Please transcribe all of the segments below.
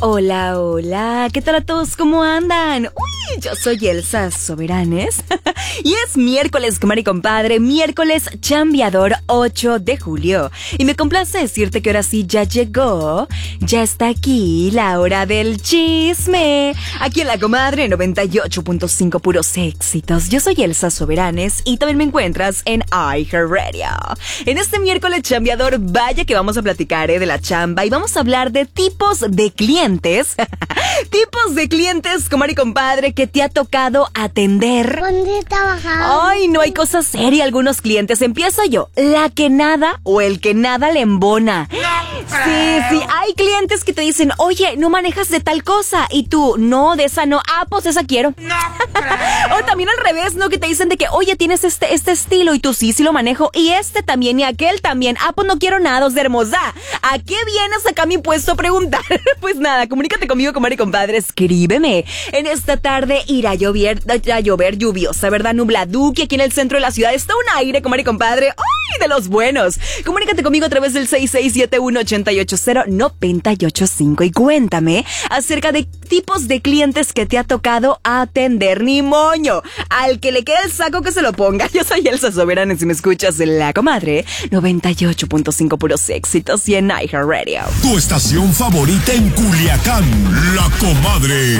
Hola, hola, ¿qué tal a todos? ¿Cómo andan? Uy, yo soy Elsa Soberanes y es miércoles, comadre y compadre, miércoles chambeador 8 de julio. Y me complace decirte que ahora sí ya llegó, ya está aquí la hora del chisme. Aquí en la comadre 98.5 puros éxitos. Yo soy Elsa Soberanes y también me encuentras en iHeartRadio. En este miércoles chambeador, vaya que vamos a platicar de la chamba y vamos a hablar de tipos de clientes. Tipos de clientes, comadre y compadre, que te ha tocado atender. ¿Dónde trabajas? Ay, no hay cosa seria. Algunos clientes, empiezo yo, la que nada o el que nada le embona. Sí, hay clientes que te dicen, oye, no manejas de tal cosa. Y tú, no, de esa no. Ah, pues esa quiero. O también al revés, ¿no? Que te dicen de que, oye, tienes este estilo. Y tú, sí lo manejo. Y este también, y aquel también. Ah, pues no quiero nada, de hermosa. ¿A qué vienes acá a mi puesto a preguntar? Pues nada, comunícate conmigo, comadre y compadre, escríbeme. En esta tarde irá a llover lluviosa, ¿verdad? Nubladuki, aquí en el centro de la ciudad está un aire, comadre y compadre. ¡Ay, de los buenos! Comunícate conmigo a través del 6671-880-985 y cuéntame acerca de tipos de clientes que te ha tocado atender. Ni moño, al que le quede el saco que se lo ponga. Yo soy Elsa Soberana, si me escuchas, la comadre 98.5 puros éxitos y en iHeartRadio. Tu estación favorita en Culiacán, La Comadre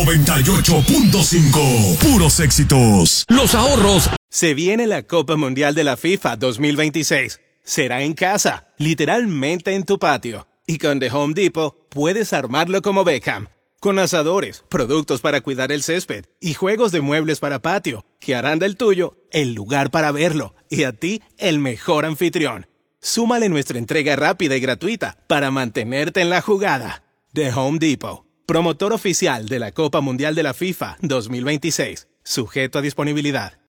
98.5 puros éxitos. Los ahorros. Se viene la Copa Mundial de la FIFA 2026. Será en casa, literalmente en tu patio. Y con The Home Depot puedes armarlo como Beckham. Con asadores, productos para cuidar el césped y juegos de muebles para patio, que harán del tuyo el lugar para verlo y a ti el mejor anfitrión. Súmale nuestra entrega rápida y gratuita para mantenerte en la jugada. The Home Depot, promotor oficial de la Copa Mundial de la FIFA 2026. Sujeto a disponibilidad.